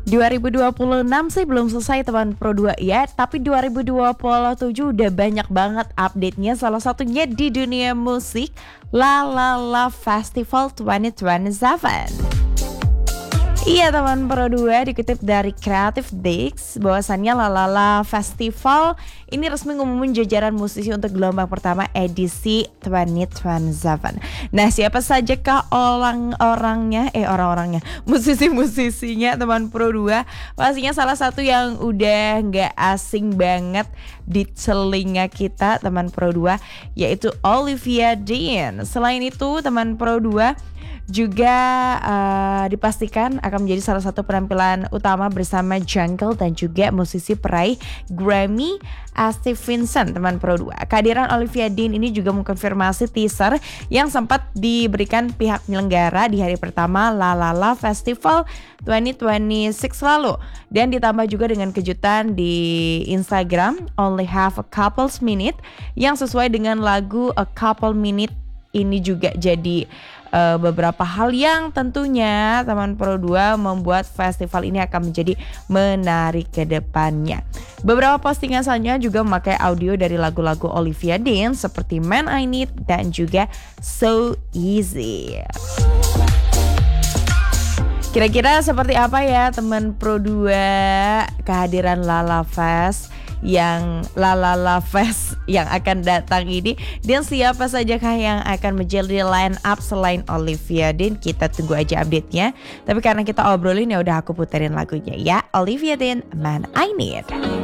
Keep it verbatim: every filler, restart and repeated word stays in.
dua ribu dua puluh enam sih belum selesai teman Pro dua ya, tapi dua ribu dua puluh tujuh udah banyak banget update-nya. Salah satunya di dunia musik, La La La Festival dua ribu dua puluh tujuh. Iya teman Pro dua, dikutip dari Creative Dicks bahwasannya La La La Festival ini resmi ngumumin jajaran musisi untuk gelombang pertama edisi dua ribu dua puluh tujuh. Nah, siapa saja kah orang-orangnya eh orang-orangnya musisi-musisinya teman Pro dua? Pastinya salah satu yang udah nggak asing banget di telinga kita teman Pro dua, yaitu Olivia Dean. Selain itu teman Pro dua juga uh, dipastikan akan menjadi salah satu penampilan utama bersama Jungle dan juga musisi peraih Grammy Steve Vincent teman Pro dua. Kehadiran Olivia Dean ini juga mengkonfirmasi teaser yang sempat diberikan pihak penyelenggara di hari pertama La La La Festival dua ribu dua puluh enam lalu, dan ditambah juga dengan kejutan di Instagram Only Have a Couple's Minute yang sesuai dengan lagu A Couple Minute. Ini juga jadi uh, beberapa hal yang tentunya teman Pro dua membuat festival ini akan menjadi menarik ke depannya. Beberapa postingan selanjutnya juga memakai audio dari lagu-lagu Olivia Dean seperti Man I Need dan juga So Easy. Kira-kira seperti apa ya teman Pro dua kehadiran Lala Fest yang Lalala Fest yang akan datang ini, dan siapa sajakah yang akan menjadi line up selain Olivia Dean? Kita tunggu aja update-nya. Tapi karena kita obrolin, ya udah aku puterin lagunya ya, Olivia Dean, Man I Need.